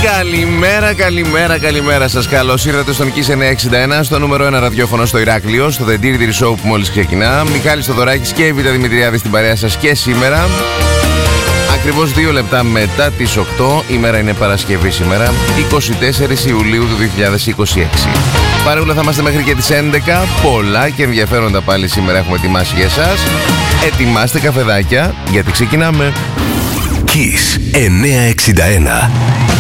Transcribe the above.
Καλημέρα σας. Καλώς ήρθατε στον Kiss 961, στο νούμερο 1 ραδιόφωνο στο Ηράκλειο, στο The Dirty Show που μόλις ξεκινά. Μιχάλης Θοδωράκης και η Β' Δημητριάδη στην παρέα σας και σήμερα. Ακριβώς 2 λεπτά μετά τις 8, η μέρα είναι Παρασκευή σήμερα, 24 Ιουλίου του 2026. Παρόλα θα είμαστε μέχρι και τις 11, πολλά και ενδιαφέροντα πάλι σήμερα έχουμε ετοιμάσει για εσάς. Ετοιμάστε καφεδάκια, γιατί ξεκινάμε. Kiss 961.